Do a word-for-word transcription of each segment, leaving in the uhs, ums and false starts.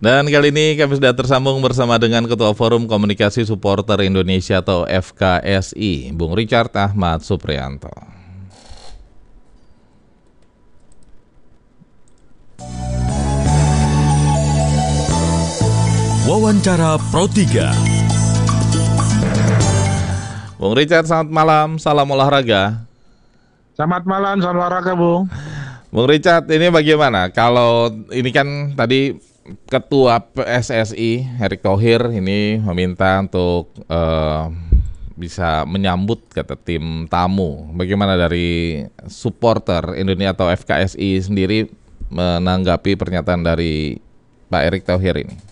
Dan kali ini kami sudah tersambung bersama dengan Ketua Forum Komunikasi Supporter Indonesia atau F K S I, Bung Richard Ahmad Supriyanto. Wawancara Pro tiga. Bung Richard, selamat malam, salam olahraga. Selamat malam, salam olahraga, Bung. Bung Richard, ini bagaimana? Kalau ini kan tadi Ketua P S S I Erick Thohir ini meminta untuk uh, bisa menyambut kata tim tamu. Bagaimana dari supporter Indonesia atau F K S I sendiri menanggapi pernyataan dari Pak Erick Thohir ini?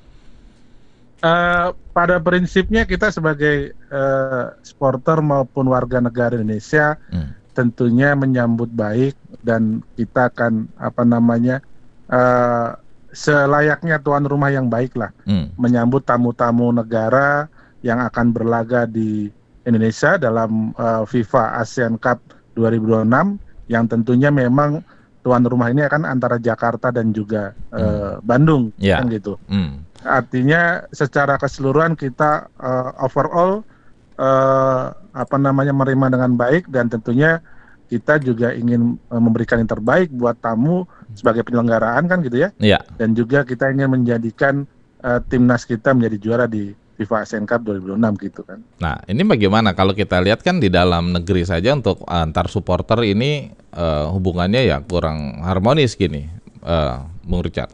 Uh, pada prinsipnya kita sebagai uh, supporter maupun warga negara Indonesia hmm. tentunya menyambut baik dan kita akan apa namanya uh, selayaknya tuan rumah yang baik lah hmm. menyambut tamu-tamu negara yang akan berlaga di Indonesia dalam uh, FIFA ASEAN Cup dua ribu dua puluh enam yang tentunya memang tuan rumah ini akan antara Jakarta dan juga uh, hmm. Bandung yeah. kan gitu. Hmm. Artinya secara keseluruhan kita uh, overall uh, apa namanya menerima dengan baik dan tentunya kita juga ingin uh, memberikan yang terbaik buat tamu sebagai penyelenggaraan kan gitu ya. Yeah. Dan juga kita ingin menjadikan uh, timnas kita menjadi juara di FIFA ASEAN Cup dua ribu dua puluh enam gitu kan. Nah, ini bagaimana kalau kita lihat kan di dalam negeri saja untuk antar supporter ini uh, hubungannya ya kurang harmonis gini, uh, Bung Richard.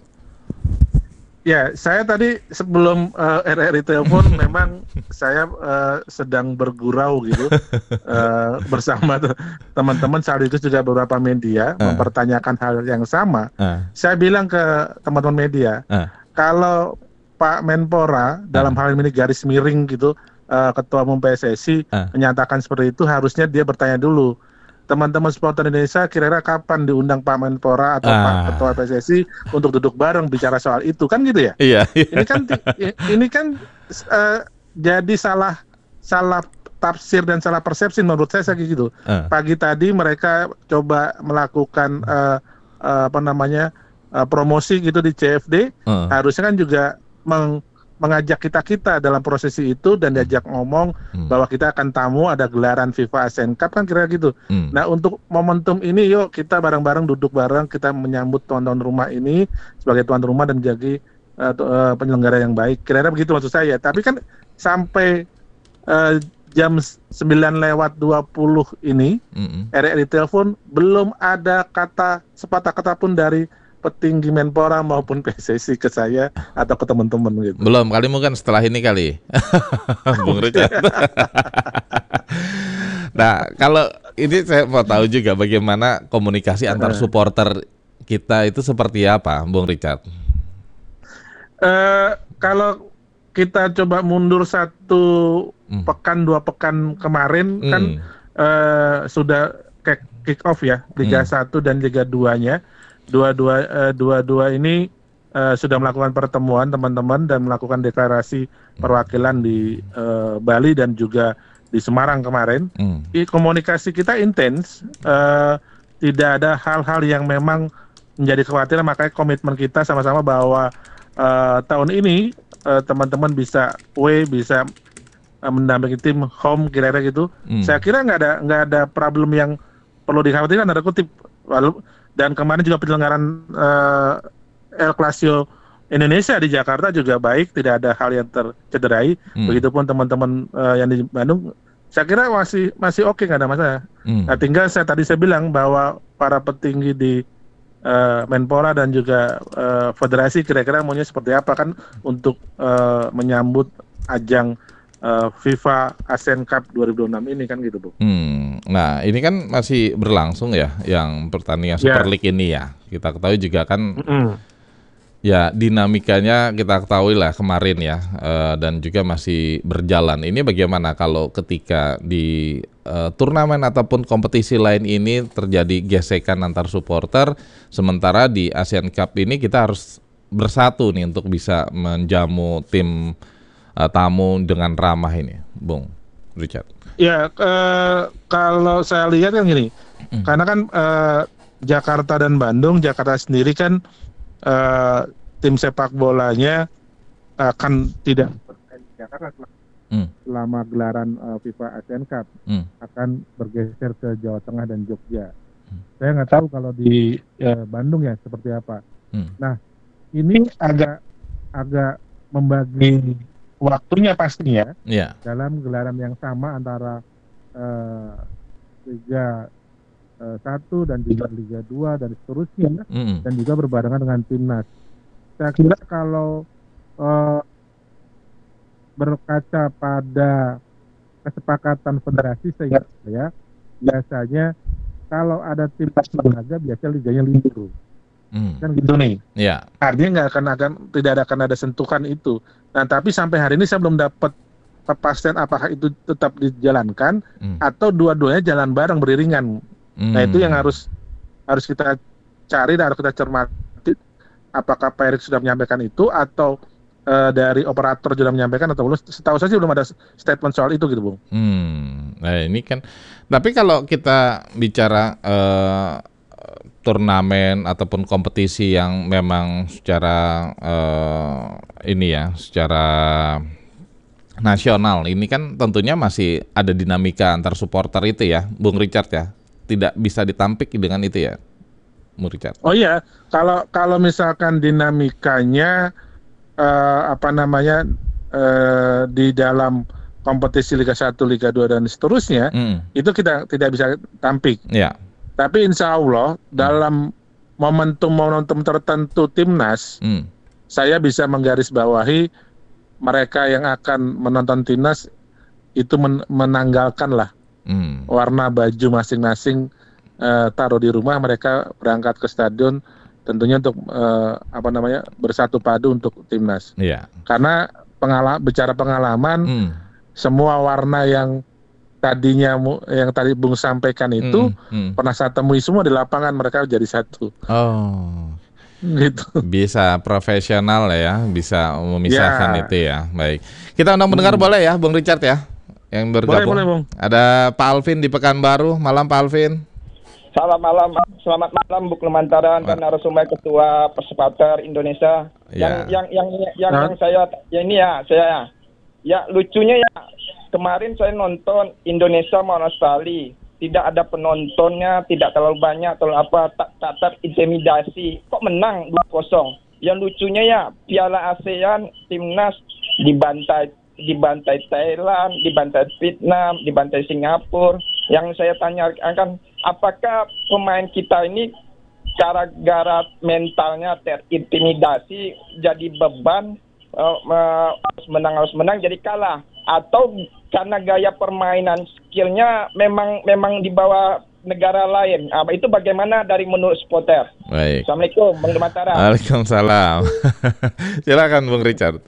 Ya, saya tadi sebelum uh, R R I telepon memang saya uh, sedang bergurau gitu uh, bersama t- teman-teman sekaligus juga beberapa media uh. mempertanyakan hal yang sama. Uh. Saya bilang ke teman-teman media, uh. kalau Pak Menpora dalam uh. hal ini garis miring gitu, uh, Ketua Umum P S S I uh. menyatakan seperti itu, harusnya dia bertanya dulu. Teman-teman supporter Indonesia kira-kira kapan diundang Pak Menpora atau ah. Pak Ketua P S S I untuk duduk bareng bicara soal itu kan gitu ya? Iya. Ini kan ini kan uh, jadi salah salah tafsir dan salah persepsi menurut saya kayak gitu. Uh. Pagi tadi mereka coba melakukan uh, uh, apa namanya uh, promosi gitu di C F D, uh. harusnya kan juga meng mengajak kita-kita dalam prosesi itu dan diajak ngomong hmm. bahwa kita akan tamu ada gelaran FIFA ASEAN Cup kan kira-kira gitu. Hmm. Nah untuk momentum ini yuk kita bareng-bareng duduk bareng kita menyambut tuan-tuan rumah ini sebagai tuan rumah dan jadi uh, uh, penyelenggara yang baik. Kira-kira begitu maksud saya. Tapi kan sampai uh, jam sembilan lewat dua puluh ini hmm. R R I telepon belum ada kata sepatah kata pun dari petinggi Menpora maupun P S S I ke saya atau ke teman-teman gitu. Belum, kali mungkin setelah ini kali. Bung Richard. Nah, kalau ini saya mau tahu juga bagaimana komunikasi antar supporter kita itu seperti apa, Bung Richard? Uh, kalau kita coba mundur satu hmm. pekan, dua pekan kemarin hmm. kan uh, sudah kick, kick off ya, Liga hmm. satu dan Liga dua-nya. Dua-dua uh, dua-dua ini uh, sudah melakukan pertemuan teman-teman dan melakukan deklarasi perwakilan di uh, Bali dan juga di Semarang kemarin. Mm. I, komunikasi kita intens, uh, tidak ada hal-hal yang memang menjadi kekhawatiran, makanya komitmen kita sama-sama bahwa uh, tahun ini uh, teman-teman bisa away, bisa uh, mendampingi tim home kira-kira gitu. Mm. Saya kira nggak ada nggak ada problem yang perlu dikhawatirkan, ada kutip. Lalu dan kemarin juga penyelenggaraan uh, El Clasico Indonesia di Jakarta juga baik, tidak ada hal yang tercederai. Hmm. Begitupun teman-teman uh, yang di Bandung, saya kira masih masih oke, nggak ada masalah. Hmm. Nah, tinggal saya tadi saya bilang bahwa para petinggi di uh, Menpora dan juga uh, federasi kira-kira maunya seperti apa kan untuk uh, menyambut ajang uh, FIFA ASEAN Cup dua ribu dua puluh enam ini kan gitu, Bu. Hmm. Nah, ini kan masih berlangsung ya, yang pertandingan Super yeah. League ini ya. Kita ketahui juga kan, mm-hmm. ya dinamikanya kita ketahui lah kemarin ya, uh, dan juga masih berjalan. Ini bagaimana kalau ketika di uh, turnamen ataupun kompetisi lain ini terjadi gesekan antar supporter, sementara di ASEAN Cup ini kita harus bersatu nih untuk bisa menjamu tim uh, tamu dengan ramah ini, Bung Richard. Ya, eh, kalau saya lihat kan gini, mm. karena kan eh, Jakarta dan Bandung, Jakarta sendiri kan eh, tim sepak bolanya akan tidak bermain di Jakarta hmm. selama gelaran uh, FIFA Asian Cup, hmm. akan bergeser ke Jawa Tengah dan Jogja. Hmm. Saya nggak tahu kalau di uh, Bandung ya seperti apa. Hmm. Nah, ini agak agak membagi waktunya pastinya yeah. dalam gelaran yang sama antara uh, Liga uh, satu dan juga Liga dua dan seterusnya, mm. dan juga berbarengan dengan timnas. Saya kira kalau uh, berkaca pada kesepakatan federasi, saya ya biasanya kalau ada timnas berlaga biasanya liganya libur. Hmm. Kan gitu nih. Yeah. Artinya nggak akan akan tidak akan ada sentuhan itu. Nah, tapi sampai hari ini saya belum dapat kepastian apakah itu tetap dijalankan hmm. atau dua-duanya jalan bareng beriringan. Hmm. Nah, itu yang harus harus kita cari dan harus kita cermati. Apakah Pak Erick sudah menyampaikan itu atau uh, dari operator sudah menyampaikan atau belum? Setahu saya sih belum ada statement soal itu gitu, Bung. Hmm. Nah, ini kan. Tapi kalau kita bicara uh, turnamen ataupun kompetisi yang memang secara uh, ini ya, secara nasional ini kan tentunya masih ada dinamika antar supporter itu ya, Bung Richard ya, tidak bisa ditampik dengan itu ya, Bung Richard. Oh iya, kalau kalau misalkan dinamikanya uh, apa namanya uh, di dalam kompetisi Liga satu, Liga dua dan seterusnya, mm. itu kita tidak bisa tampik. Ya. Tapi insya Allah dalam momentum-momentum tertentu timnas, hmm. saya bisa menggarisbawahi mereka yang akan menonton timnas itu men- menanggalkan lah hmm. warna baju masing-masing, uh, taruh di rumah, mereka berangkat ke stadion tentunya untuk uh, apa namanya bersatu padu untuk timnas. Yeah. Karena pengala- bicara pengalaman, hmm. semua warna yang tadinya yang tadi Bung sampaikan itu mm, mm. pernah saya temui semua di lapangan, mereka jadi satu. Oh, gitu. Bisa profesional ya, bisa memisahkan ya. Itu ya. Baik, kita undang pendengar hmm. boleh ya, Bung Richard ya, yang bergabung. Boleh, boleh, Bung. Ada Pak Alvin di Pekanbaru. Malam Pak Alvin. Selamat malam, selamat malam Bu Klemantaran dan narasumber Ketua Persepater Indonesia. Ya. Yang yang yang yang, nah. yang saya ya ini ya saya ya, ya lucunya ya. Kemarin saya nonton Indonesia melawan Australia, tidak ada penontonnya, tidak terlalu banyak, terlalu apa, tak, tak terintimidasi. Kok menang dua kosong? Yang lucunya ya, Piala ASEAN, timnas dibantai, dibantai Thailand, dibantai Vietnam, dibantai Singapura. Yang saya tanyakan, apakah pemain kita ini gara-gara mentalnya terintimidasi, jadi beban, uh, uh, harus menang, harus menang, jadi kalah? Atau karena gaya permainan skillnya memang memang di bawah negara lain. Ah, itu bagaimana dari menurut supporter? Baik. Assalamualaikum, Bung Klemantaran. Waalaikumsalam. Silakan, Bung Richard.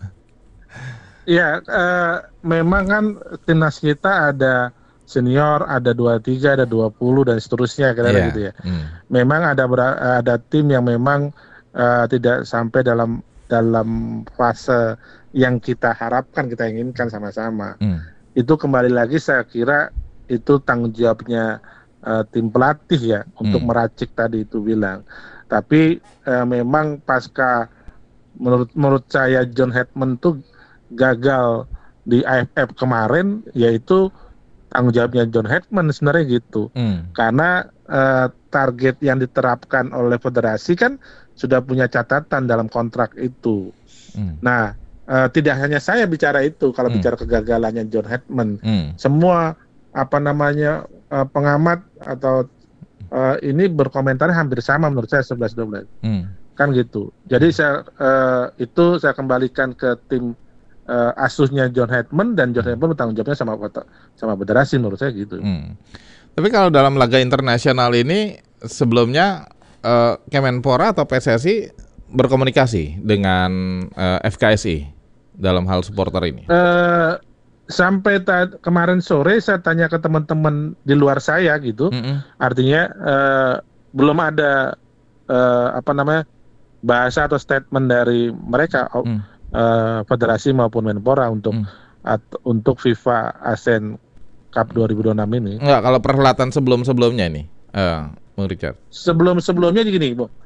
Ya, eh, memang kan timnas kita ada senior, ada dua puluh tiga, ada dua puluh dan seterusnya kira-kira yeah. gitu ya. Hmm. Memang ada ada tim yang memang uh, tidak sampai dalam dalam fase yang kita harapkan, kita inginkan sama-sama. Hmm. Itu kembali lagi saya kira itu tanggung jawabnya uh, tim pelatih ya untuk hmm. meracik tadi itu bilang. Tapi uh, memang pasca menurut menurut saya John Hetman tuh gagal di A F F kemarin, yaitu tanggung jawabnya John Hetman sebenarnya gitu. Hmm. Karena uh, target yang diterapkan oleh federasi kan sudah punya catatan dalam kontrak itu. Hmm. Nah, uh, tidak hanya saya bicara itu kalau hmm. bicara kegagalannya John Hetman. Hmm. Semua apa namanya uh, pengamat atau uh, ini berkomentar hampir sama menurut saya sebelas dua belas. Hmm. Kan gitu. Jadi saya uh, itu saya kembalikan ke tim uh, asuhnya John Hetman, dan John Hetman bertanggung jawabnya sama sama federasi menurut saya gitu. Hmm. Tapi kalau dalam laga internasional ini sebelumnya uh, Kemenpora atau P S S I berkomunikasi dengan uh, F K S I dalam hal supporter ini? Uh, sampai ta- kemarin sore saya tanya ke teman-teman di luar saya gitu, mm-hmm. artinya uh, belum ada uh, apa namanya bahasa atau statement dari mereka mm. uh, federasi maupun Menpora untuk mm. at- untuk FIFA ASEAN Cup dua ribu dua puluh enam ini. Enggak, kalau perhelatan sebelum-sebelumnya ini, uh, Bung Richard. Sebelum-sebelumnya gini, Bu.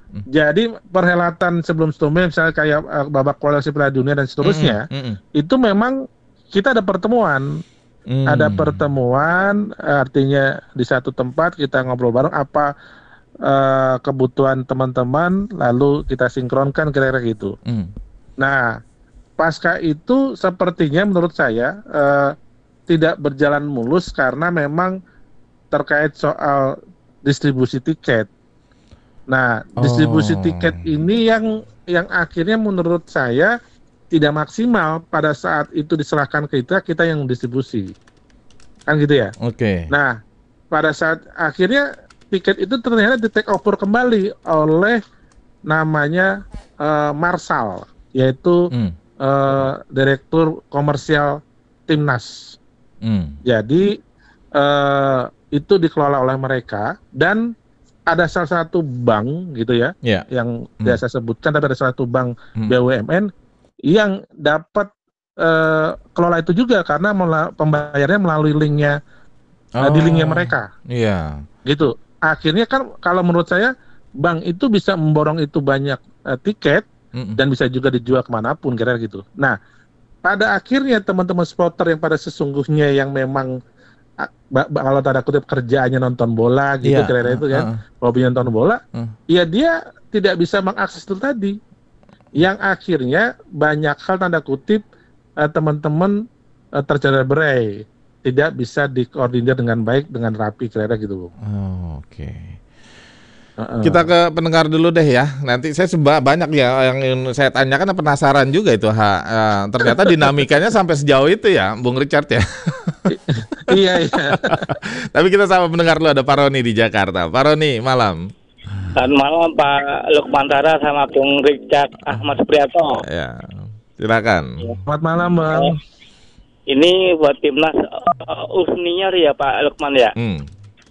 Hmm. Jadi perhelatan sebelum-sebelumnya misalnya kayak uh, babak kualifikasi Piala Dunia dan seterusnya, hmm. Hmm. itu memang kita ada pertemuan, hmm. ada pertemuan, artinya di satu tempat kita ngobrol bareng apa uh, kebutuhan teman-teman, lalu kita sinkronkan kira-kira gitu. Hmm. Nah, pasca itu sepertinya menurut saya uh, tidak berjalan mulus karena memang terkait soal distribusi tiket. Nah, oh. distribusi tiket ini yang yang akhirnya menurut saya tidak maksimal pada saat itu diserahkan ke kita, kita yang distribusi. Kan gitu ya? Oke. Okay. Nah, pada saat akhirnya tiket itu ternyata di take over kembali oleh namanya uh, Marsal, yaitu hmm. uh, Direktur Komersial Timnas. Hmm. Jadi uh, itu dikelola oleh mereka dan ada salah satu bank gitu ya, yeah. yang hmm. biasa sebutkan, tapi ada salah satu bank hmm. B U M N yang dapat uh, kelola itu juga karena mela- pembayarannya melalui linknya oh. uh, di linknya mereka. Iya. Yeah. Gitu. Akhirnya kan kalau menurut saya bank itu bisa memborong itu banyak uh, tiket mm-mm. dan bisa juga dijual kemanapun kira-kira gitu. Nah, pada akhirnya teman-teman supporter yang pada sesungguhnya yang memang kalau tanda kutip kerjaannya nonton bola gitu yeah, kira-kira uh, itu kan, uh, hobi nonton bola, uh. ya dia tidak bisa mengakses itu tadi. Yang akhirnya banyak hal tanda kutip uh, teman-teman uh, tercederai, tidak bisa dikoordinir dengan baik dengan rapi kira-kira gitu. Oh, oke. Okay. Uh-uh. Kita ke pendengar dulu deh ya. Nanti saya seba banyak ya yang saya tanyakan, penasaran juga itu. Ha, uh, ternyata dinamikanya sampai sejauh itu ya, Bung Richard ya. Iya iya. Tapi kita sama pendengar dulu, ada Pak Roni di Jakarta. Pak Roni, malam. Selamat malam Pak Lukman Tara sama Bung Richard Ahmad Supriyato. Ya, silakan. Selamat malam Bang. Eh, ini buat timnas uh, U Senior ya Pak Lukman ya. Hmm.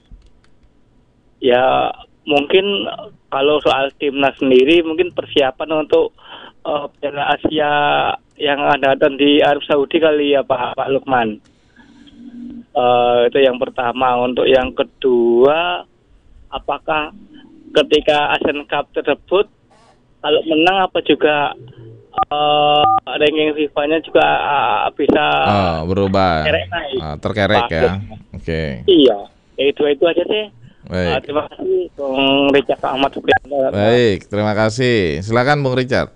Ya mungkin kalau soal timnas sendiri mungkin persiapan untuk uh, Piala Asia yang ada di Arab Saudi kali ya Pak Pak Lukman. Uh, itu yang pertama. Untuk yang kedua, apakah ketika Asian Cup tersebut kalau menang apa juga uh, ranking FIFA-nya juga uh, bisa oh, berubah, terkerek uh, terkerek ya. Oke. Okay. Iya, itu itu aja sih. Uh, terima kasih Bung Richard Ahmad Supriyato. Baik, terima kasih. Silakan Bung Richard.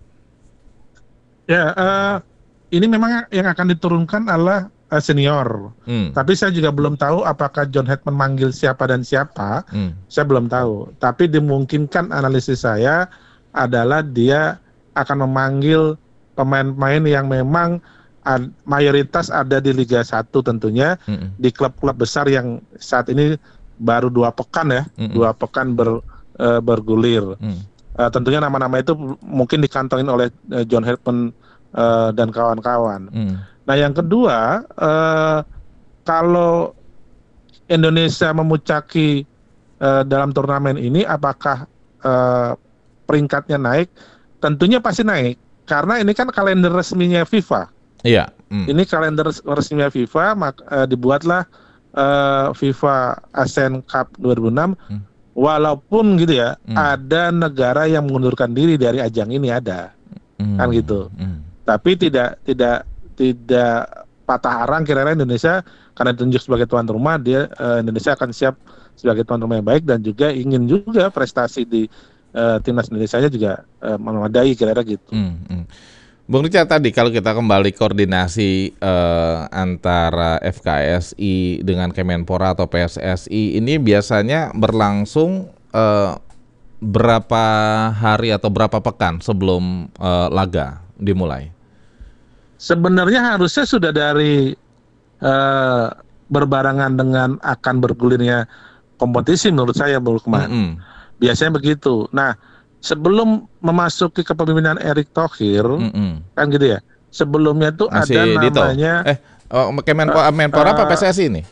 Ya, uh, ini memang yang akan diturunkan adalah senior, hmm. tapi saya juga belum tahu apakah John Hetman manggil siapa dan siapa, hmm. saya belum tahu. Tapi dimungkinkan analisis saya adalah dia akan memanggil pemain-pemain yang memang ad, mayoritas ada di Liga satu tentunya, hmm. di klub-klub besar yang saat ini baru dua pekan ya, hmm. dua pekan ber, uh, bergulir. Hmm. Uh, tentunya nama-nama itu mungkin dikantongin oleh uh, John Hetman uh, dan kawan-kawan. Hmm. Nah yang kedua, uh, kalau Indonesia memuncaki uh, dalam turnamen ini, apakah uh, peringkatnya naik? Tentunya pasti naik, karena ini kan kalender resminya FIFA. Iya. Mm. Ini kalender resminya FIFA, maka uh, dibuatlah uh, FIFA Asian Cup dua ribu enam. Mm. Walaupun gitu ya, mm. ada negara yang mengundurkan diri dari ajang ini ada, mm. kan gitu. Mm. Tapi tidak tidak tidak patah arang kira-kira Indonesia karena ditunjuk sebagai tuan rumah, dia uh, Indonesia akan siap sebagai tuan rumah yang baik dan juga ingin juga prestasi di uh, timnas Indonesia-nya juga uh, memadai kira-kira gitu. Hmm, hmm. Bung Richard, tadi kalau kita kembali koordinasi uh, antara F K S I dengan Kemenpora atau P S S I ini biasanya berlangsung uh, berapa hari atau berapa pekan sebelum uh, laga dimulai? Sebenarnya harusnya sudah dari uh, berbarengan dengan akan bergulirnya kompetisi menurut saya Bung Lukman. Mm-hmm. Biasanya begitu. Nah, sebelum memasuki kepemimpinan Erick Thohir, mm-hmm. kan gitu ya. Sebelumnya tuh masih ada Dito. Namanya eh oh, Kemenpora, uh, Kemenpora uh, apa P S S I ini?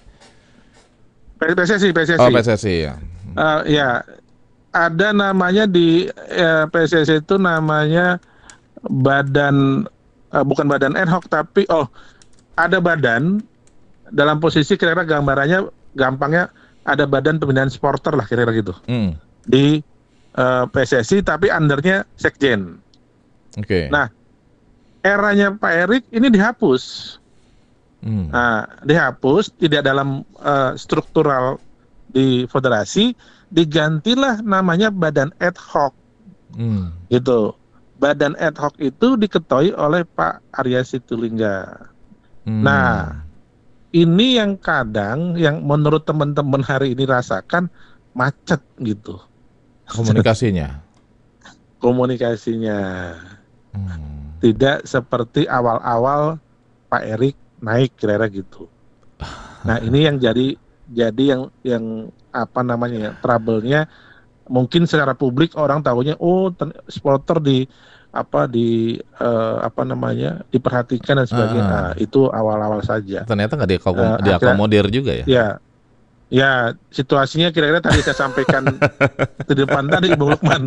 P S S I, P S S I. Oh, P S S I ya. Uh, ya. Ada namanya di uh, P S S I itu namanya badan Uh, bukan badan ad hoc, tapi oh ada badan dalam posisi kira-kira gambarannya gampangnya ada badan pembinaan supporter lah kira-kira gitu. Hmm. Di uh, P S S I tapi undernya sekjen. Oke. Okay. Nah, eranya Pak Erik ini dihapus. Hmm. Nah, dihapus tidak dalam uh, struktural di federasi, digantilah namanya badan ad hoc. Hmm. Gitu. Badan ad hoc itu diketuai oleh Pak Arya Situlingga. Hmm. Nah, ini yang kadang yang menurut teman-teman hari ini rasakan macet gitu. Komunikasinya. Komunikasinya. Hmm. Tidak seperti awal-awal Pak Erik naik kira-kira gitu. Nah, ini yang jadi jadi yang yang apa namanya ya, trouble-nya mungkin secara publik orang tahunya oh supporter di apa di uh, apa namanya diperhatikan dan sebagainya. Ah. Nah, itu awal-awal saja. Ternyata nggak diakom uh, diakomodir juga ya? Ya, ya situasinya kira-kira tadi saya sampaikan di depan tadi Bung Lukman.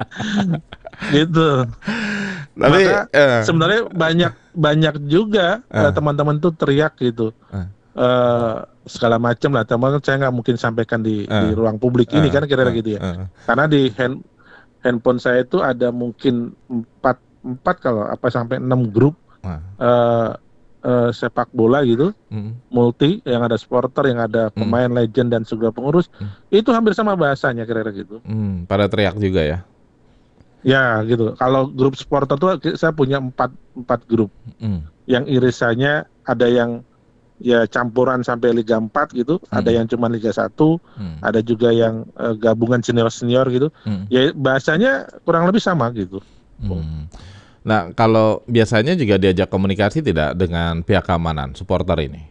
Gitu. Tapi Maka, uh, sebenarnya banyak banyak juga uh, teman-teman tuh teriak gitu. Uh. Uh, segala macam lah, teman saya nggak mungkin sampaikan di, uh, di ruang publik uh, ini kan kira-kira uh, gitu ya. Uh, Karena di hand, handphone saya itu ada mungkin empat empat kalau apa sampai enam grup uh. Uh, uh, sepak bola gitu, uh. multi yang ada supporter, yang ada pemain uh. legend dan juga pengurus, uh. itu hampir sama bahasanya kira-kira gitu. Uh, pada teriak juga ya. Ya gitu. Kalau grup supporter tuh saya punya empat empat grup. Mm. Yang irisannya ada yang ya campuran sampai Liga empat gitu, mm. ada yang cuma Liga satu, mm. ada juga yang uh, gabungan senior-senior gitu. Mm. Ya bahasanya kurang lebih sama gitu. Mm. Nah, kalau biasanya juga diajak komunikasi tidak dengan pihak keamanan supporter ini?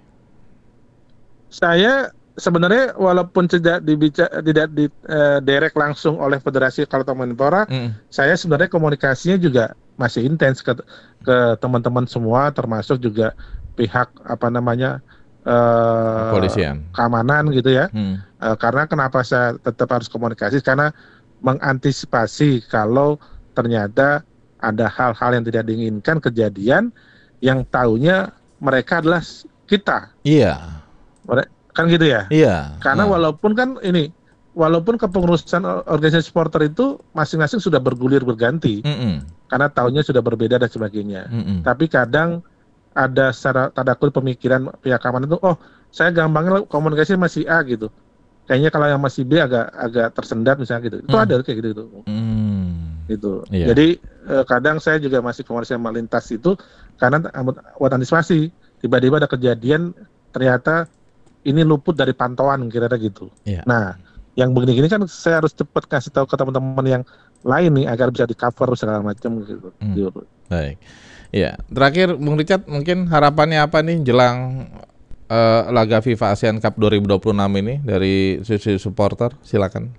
Saya sebenarnya walaupun tidak dibicara tidak di uh, direct langsung oleh Federasi Kalteng Menpora, mm. saya sebenarnya komunikasinya juga masih intens ke ke teman-teman semua, termasuk juga pihak apa namanya uh, kepolisian, keamanan gitu ya. Mm. Uh, karena kenapa saya tetap harus komunikasi, karena mengantisipasi kalau ternyata ada hal-hal yang tidak diinginkan kejadian yang taunya mereka adalah kita. Iya. Mereka kan gitu ya. Iya. Karena nah. walaupun kan ini, walaupun kepengurusan organisasi supporter itu masing-masing sudah bergulir berganti, mm-mm. karena tahunnya sudah berbeda dan sebagainya. Mm-mm. Tapi kadang ada secara tanda kutip pemikiran pihak keamanan itu, oh saya gampangnya komunikasi masih A gitu. Kayaknya kalau yang masih B agak agak tersendat misalnya gitu. Itu mm. ada kayak gitu. Mm. Gitu. Iya. Jadi eh, kadang saya juga masih komunikasi sama lintas itu karena buat antisipasi. Tiba-tiba ada kejadian ternyata ini luput dari pantauan kira-kira gitu. Yeah. Nah, yang begini-gini kan saya harus cepat kasih tahu ke teman-teman yang lain nih agar bisa di cover segala macam gitu. Hmm. gitu. Baik. Ya, terakhir Bung Richard mungkin harapannya apa nih jelang uh, laga FIFA ASEAN Cup dua ribu dua puluh enam ini dari sisi supporter? Silakan.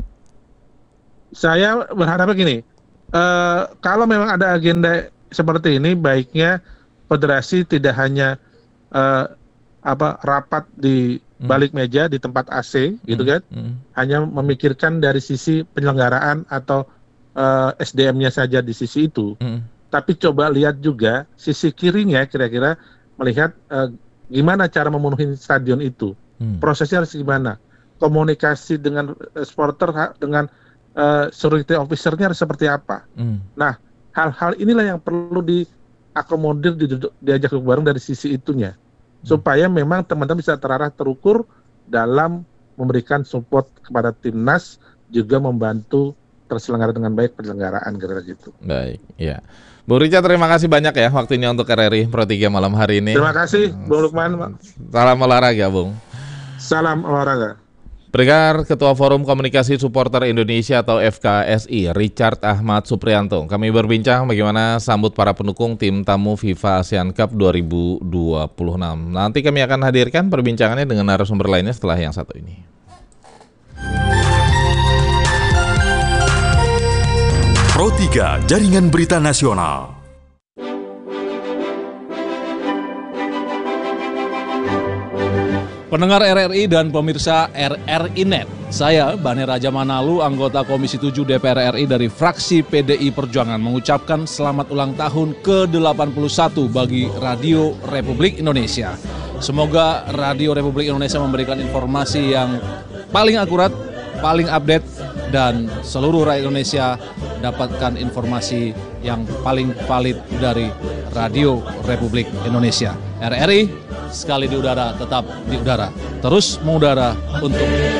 Saya berharap gini, uh, kalau memang ada agenda seperti ini, baiknya federasi tidak hanya uh, apa rapat di balik meja di tempat A C gitu kan, mm. hanya memikirkan dari sisi penyelenggaraan atau uh, S D M-nya saja di sisi itu, mm. tapi coba lihat juga sisi kirinya kira-kira melihat uh, gimana cara memenuhi stadion itu, mm. prosesnya harus gimana, komunikasi dengan uh, supporter dengan uh, security officer-nya harus seperti apa. Mm. Nah, hal-hal inilah yang perlu diakomodir di, diajak bareng dari sisi itunya. Supaya memang teman-teman bisa terarah terukur dalam memberikan support kepada timnas, juga membantu terselenggara dengan baik penyelenggaraan kira-kira gitu. Baik, ya. Bung Richard, terima kasih banyak ya waktunya untuk R R I Pro tiga malam hari ini. Terima kasih, Bung Lukman. Salam olahraga, Bung. Salam olahraga. Pendengar, Ketua Forum Komunikasi Supporter Indonesia atau F K S I, Richard Ahmad Suprianto. Kami berbincang bagaimana sambut para pendukung tim tamu FIFA ASEAN Cup dua ribu dua puluh enam. Nanti kami akan hadirkan perbincangannya dengan narasumber lainnya setelah yang satu ini. Pro tiga, Jaringan Berita Nasional. Pendengar R R I dan pemirsa R R I Net, saya Bani Raja Manalu, anggota Komisi tujuh D P R R I dari fraksi P D I Perjuangan, mengucapkan selamat ulang tahun ke delapan puluh satu bagi Radio Republik Indonesia. Semoga Radio Republik Indonesia memberikan informasi yang paling akurat, paling update, dan seluruh rakyat Indonesia dapatkan informasi yang paling valid dari Radio Republik Indonesia. R R I sekali di udara tetap di udara, terus mengudara untuk